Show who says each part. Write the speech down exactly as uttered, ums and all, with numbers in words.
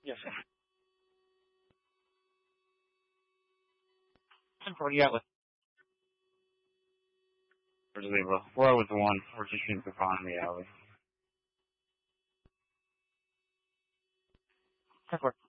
Speaker 1: Yes, sir.
Speaker 2: ten forty outlet. Where's Libra? Four with the one. We're just shooting for fun in the alley. ten four.